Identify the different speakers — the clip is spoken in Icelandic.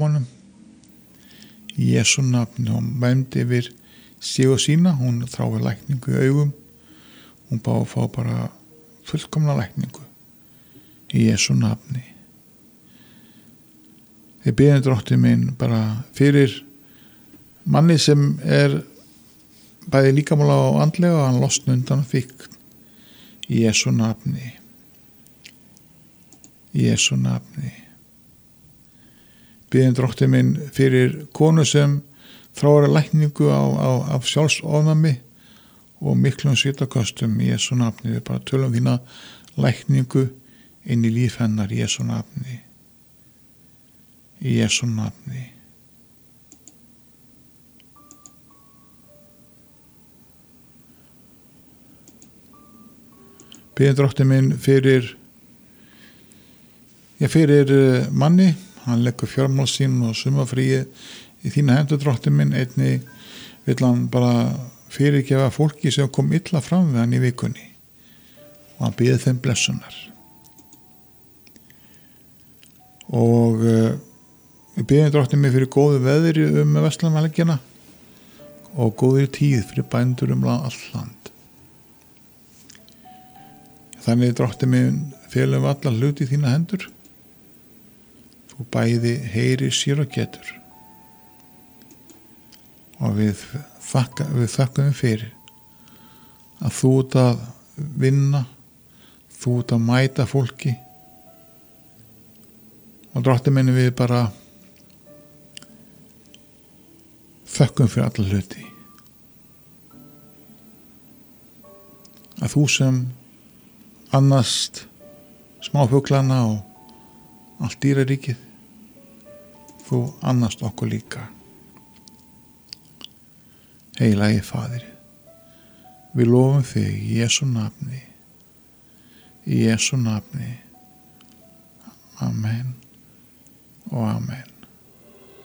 Speaker 1: honum í Jesú nafni. Hún væmdi yfir sig og sína, hún þráir lækningu í augum, hún bá að fá bara fullkomna lækningu í Jesú nafni. Ég biðum Drottinn minn bara fyrir manni sem bæði líkamála og andlega, og hann losna undan fíkn í Jesú nafni. Í Jesú nafni. Biðum Drottinn minn fyrir konu sem þráir lækningu af sjálfsofnæmi og miklum svitaköstum í Jesú nafni. Við bara tölum þína lækningu inn í líf hennar í Jesú nafni. Í Jesú nafni. Biðum Drottinn minn fyrir manni, hann leggur fjármál sín og sumarfríið í þína hendur, Drottinn minn. Einnig vill hann bara fyrirgefa fólki sem kom illa fram við hann í vikunni, og hann biður þeim blessunar. Og við biðum Drottinn minn fyrir góðu veðri Vestlandshelgina og góðri tíð fyrir bændur allt land. Þannig, Drottinn minn, felum við alla hluti í þína hendur. Þú bæði heyrir, sér og getur. Og við þakkum fyrir að þú ert að vinna, þú ert að mæta fólki. Og Drottinn minn, við bara þakkum fyrir alla hluti. Að þú sem annast smáfuglana og allt dýraríkið, þú annast okkur líka. Heilagi Faðir, við lofum þig í Jesú nafni. Í Jesú nafni. Amen og amen.